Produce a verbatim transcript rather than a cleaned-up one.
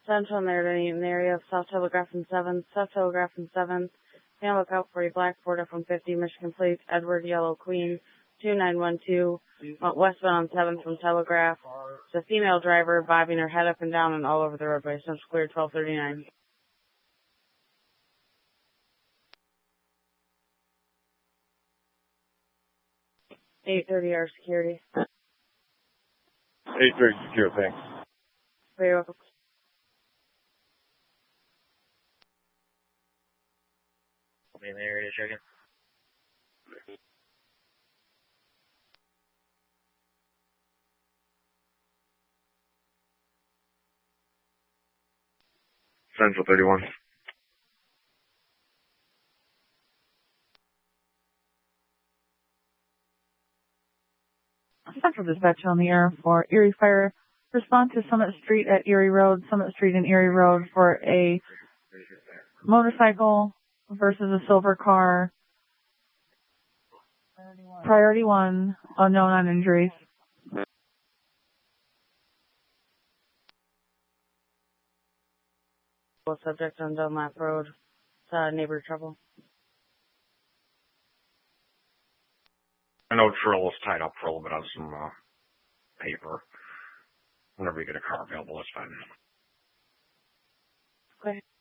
Central and they're in the area of South Telegraph and seventh. South Telegraph and seventh. Be on lookout for a black Ford F one fifty Michigan Plate, Edward Yellow Queen, two nine one two, westbound on seventh from Telegraph. It's a female driver bobbing her head up and down and all over the roadway. Central clear twelve thirty-nine. eight thirty our security. eight thirty secure, thanks. Very welcome. In the area, checking. Central thirty-one. Central Dispatch on the air for Erie Fire. Respond to Summit Street at Erie Road, Summit Street and Erie Road for a motorcycle versus a silver car. Priority one, unknown on injuries. Subject on Dunlap Road. It's uh, neighbor trouble. I know Trill is tied up for a little bit on some uh, paper. Whenever you get a car available, that's fine. Okay.